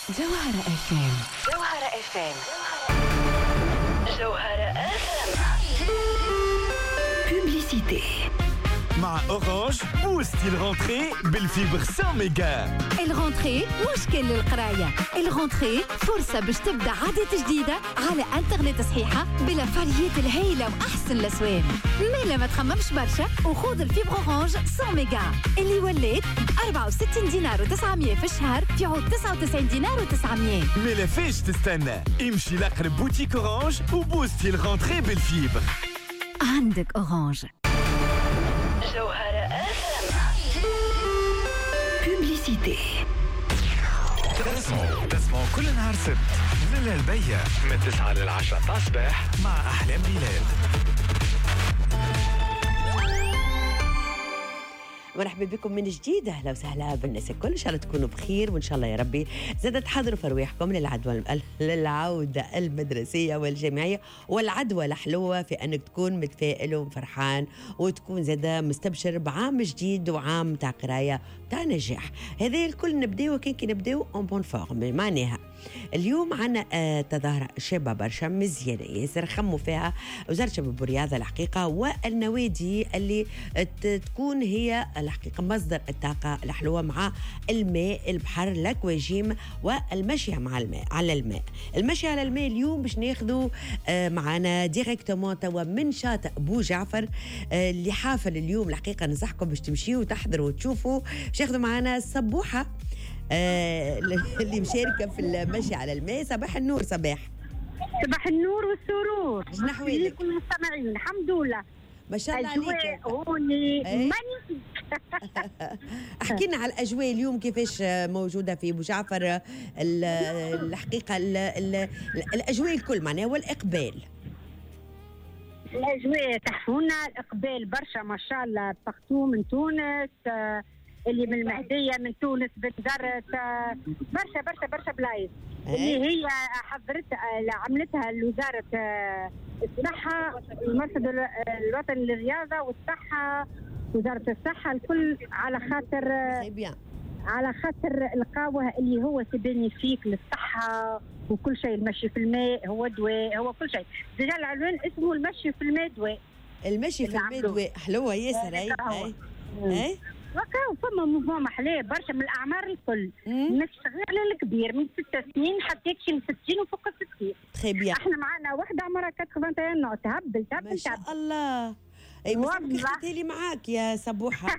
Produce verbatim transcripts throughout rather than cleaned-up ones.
جوهرة اف ام. جوهرة اف ام. جوهرة اف ام. بوبليسيتي مع أورانج بوستي الغونتري بالفيبر مية ميجا. الغونتري مش كل القراية، الغونتري فرصة باش تبدأ عادة جديدة على انترنت صحيحة بلا فاليات الهايلة وأحسن الأسوان. مالا ما تخممش برشا وخوض الفيبر أورانج مية ميجا اللي ولات أربعة وستين دينار وتسعمية في الشهر في عود تسعة وتسعين دينار وتسعمية. مالا فاش تستنى؟ امشي لأقرب بوتيك أورانج وبوستي الغونتري بالفيبر. عندك أورانج. جوهرة اف ام. بوبليسيتي. تسمعوا تسمعوا كل نهار سبت من البيع من تسعة للعشرة الصباح مع أحلام بلال. مرحبا بكم من جديد، اهلا وسهلا بالناس الكل، ان شاء الله تكونوا بخير وان شاء الله يا ربي زادت تحضروا في رواحكم للعدوى للعوده المدرسيه والجامعيه، والعدوى الحلوه في انك تكون متفائل وفرحان وتكون زاده مستبشر بعام جديد وعام تاع قرايه تاع نجاح. هذا الكل نبداو كان كي نبداو اون بون فورم. معناها اليوم عنا آه تظاهرة شابة برشا مزيانة ياسر خموا فيها وزارة الشباب والرياضة الحقيقة، والنوادي اللي تكون هي الحقيقة مصدر الطاقة الحلوة مع الماء، البحر، الاكواجيم والمشي مع الماء على الماء. المشي على الماء اليوم باش ناخذوا آه معنا ديريكتومون توا من شاطئ بو جعفر آه اللي حافل اليوم. الحقيقة ننصحكم باش تمشيوا وتحضروا وتشوفوا. باش ياخذوا معنا الصبوحة آه اللي مشاركة في المشي على الماء. صباح النور. صباح صباح النور والسرور. شنو أحوالك؟ كل المستمعين الحمد لله ما شاء الله عليك. هوني أي؟ مانيفيك. احكي لنا على الأجواء اليوم كيفاش موجودة في أبو جعفر. ال- الحقيقة ال- ال- الأجواء الكل معناها والإقبال. الاجواء تحفونا، الاقبال برشا ما شاء الله. بارتو من تونس، آه، اللي من المهديه من تونس بنزرت، آه، برشا برشا برشا بلايص اللي هي حضرت آه، عملتها وزاره آه، الصحه، المرصد ال- الوطني للرياضه والصحه، وزاره الصحه الكل على خاطر آه، très bien. على خاطر لقاوه اللي هو سيبينيفيك للصحة وكل شيء. المشي في الماء هو دواء، هو كل شيء. ديجا العنوان اسمه المشي في الماء دواء. المشي في الماء دواء. حلوة ياسر. أي أي أي وكاو فما موفمون محلاه برشا من الأعمار الكل، من الصغير للكبير، من ست سنين حتى يكشي من ستين وفوق الستين. très bien. احنا معنا واحدة عمرها ثمانية وثمانين نوع. تهبل ما تهبل شاء تهبل. الله. أي بس والله. خذتها لي معاك يا صبوحة.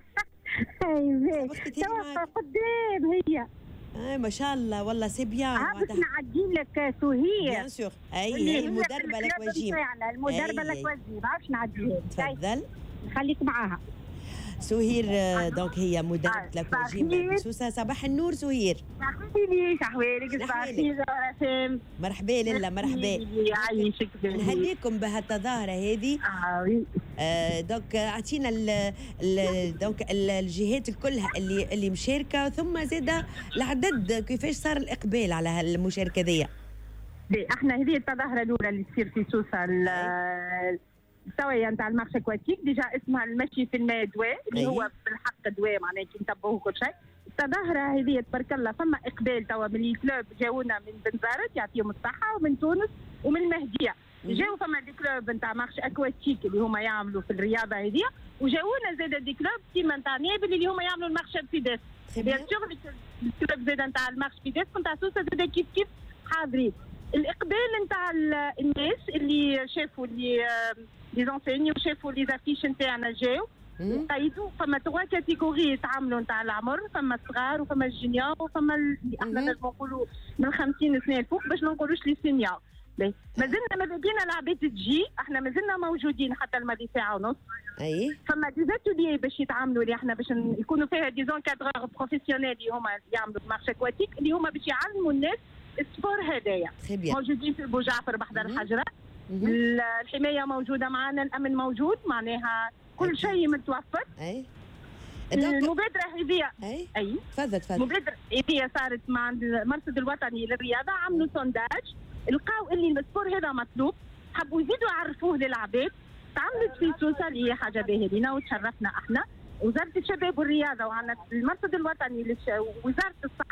ايوه سبقتي لي معاك. قدام هي. اي ما شاء الله والله سي بيان. عارف نعدي لك سهير بيان سور. اي اللي هي هي المدربه في الاكواجيم. بتاعنا، المدربه أي. الاكواجيم ما عرفش نعديها. تفضل. خليك معاها. سهير آه، دونك هي مدربه آه، الاكواجيم صحيح. بسوسه. صباح النور سهير. حبيبي شحوالك شحوالك. صباح الخير رسام. مرحبا لله مرحبا. يعيشك بالخير. نهديكم بهالتظاهره هذه. اه وي. آه، دونك اعطينا ال- ال- دونك ال- الجهات الكلها اللي اللي مشاركه، ثم زاد العدد كيفاش صار الاقبال على هالمشاركه ذي. بي، احنا هذه التظاهره الاولى اللي تصير في سوسه ال- السويه نتاع المارشي كواتيك. ديجا اسمها المشي في الماء دواء، اللي أي. هو بالحق دواء معناها كي نتبعوه كل شيء. التظاهره هذه تبارك الله فما اقبال توا من الكلوب جاونا من بنزرت يعطيهم الصحه، ومن تونس ومن المهديه. جاو فما دي كلوب نتاع مارشي اكواتيك اللي هما يعملوا في الرياضه هذه، وجاونا زاد دي كلوب كيما نتاع نابل اللي هما يعملوا المارشي بيداس. Très bien. بيان سور الكلوب زاد نتاع المارشي بيداس نتاع سوسه زاد كيف كيف حاضرين. الاقبال نتاع الناس اللي شافوا اللي لي زونسيني وشافوا لي زافيش نتاعنا جاو قيدوا. فما توا كاتيجوري يتعاملوا نتاع العمر، فما الصغار وفما الجونيور وفما اللي احنا لازم نقولوا من خمسين سنه الفوق باش ما نقولوش لي سينيور. مازلنا ماذا بينا العباد تجي، احنا مازلنا موجودين حتى الماضي ساعه ونص. اي فما ديزاتولي باش يتعاملوا اللي احنا باش يكونوا فيها ديزون كادرور بروفيسيونيل اللي هما يعملوا مارشي اكواتيك، اللي هما باش يعلموا الناس السبور هذايا. Très bien. موجودين في بو جعفر بحذا الحجره. الحمايه موجوده معنا، الامن موجود، معناها كل شيء متوفر. اي دونك المبادره هذه اي اي تفضل تفضل. المبادره هذه صارت مع المرصد الوطني للرياضه، عملوا سونداج، لقاو اللي السبور هذا مطلوب، حبوا يزيدوا يعرفوه للعباد. تعملت في سوسه اللي هي حاجه باهيه لينا وتشرفنا احنا. وزاره الشباب والرياضه وعندنا المرصد الوطني ووزاره الصحه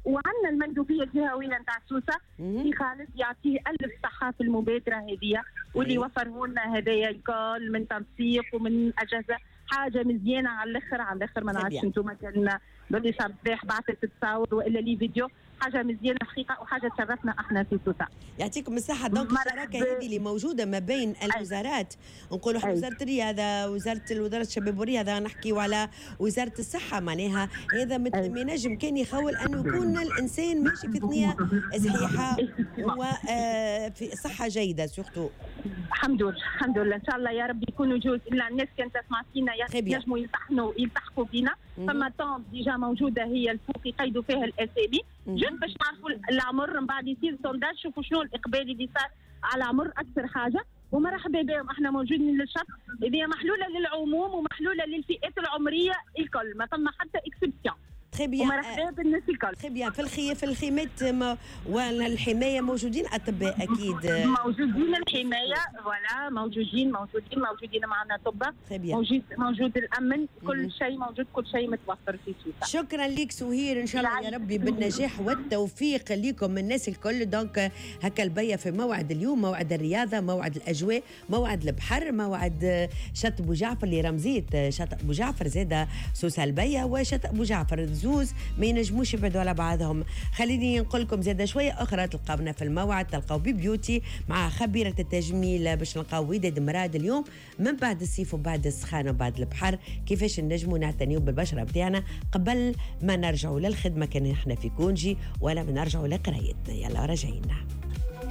وعندنا المندوبيه الجهويه نتاع سوسه في خالد يعطيه الف صحه في المبادره هذه واللي وفروا لنا هدايا الكل من تنسيق ومن اجهزه، حاجه مزيانه على الاخر على الاخر. ما نعرفش انتم كان بلي صباح بعثت تصاور والا لي فيديو، حاجه مزيانه حقيقه وحاجه تشرفنا احنا في سوسه. يعطيكم الصحه. دونك الشراكه هذه اللي موجوده ما بين الوزارات، نقولوا احنا وزاره الرياضه، وزاره وزاره الشباب والرياضه، نحكيوا على وزاره الصحه، معناها هذا ما ينجم كان يخول انه يكون الانسان ماشي في ثنيه صحيحه وفي صحه جيده سورتو. الحمد لله الحمد لله، ان شاء الله يا رب يكونوا جوز. الا الناس كانت تسمع فينا ينجموا يلتحقوا يلتحقوا بينا. فما طون ديجا موجوده هي الفوق يقيدوا فيها الاسامي جد باش نعرفوا العمر، من بعد يصير سونداج شوفوا شنو الاقبال اللي صار على عمر اكثر حاجه. ومرحبا بهم، احنا موجودين للشرط، هي محلوله للعموم ومحلوله للفئات العمريه الكل، ما ثم حتى اكسبسيون. تري بيان. ومرحبا بالناس الكل. تري بيان. في الخي في الخيمات والحمايه موجودين اطباء اكيد. موجودين الحمايه فوالا، موجودين موجودين موجودين معنا اطباء، موجود موجود الامن، كل شيء موجود، كل شيء متوفر في سوسه. شكرا لك سهير، ان شاء الله يا ربي بالنجاح والتوفيق لكم الناس الكل. دونك هكا البيا في موعد اليوم، موعد الرياضه، موعد الاجواء، موعد البحر، موعد شاطئ بو جعفر اللي رمزيت شاطئ بو جعفر زاده سوسه البيا وشاطئ بو جعفر زوز ما ينجموش يبعدوا على بعضهم. خليني نقول لكم زاده شويه اخرى تلقاونا في الموعد، تلقاو ببيوتي مع خبيره التجميل باش نلقاو وداد مراد اليوم من بعد الصيف وبعد السخانه وبعد البحر، كيفاش نجموا نعتنيوا بالبشره بتاعنا قبل ما نرجعوا للخدمه كان احنا في كونجي ولا ما نرجعوا لقرايتنا. يلا راجعين.